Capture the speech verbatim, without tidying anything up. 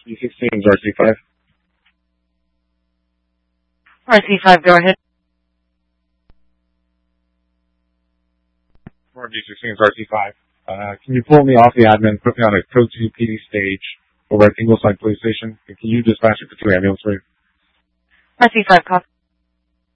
D sixteen is R C five. R C five, go ahead. D sixteen is R C five. Uh, can you pull me off the admin, put me on a Code two P D stage over at Ingleside Police Station? Can you dispatch it for two ambulance, please? R C five, copy.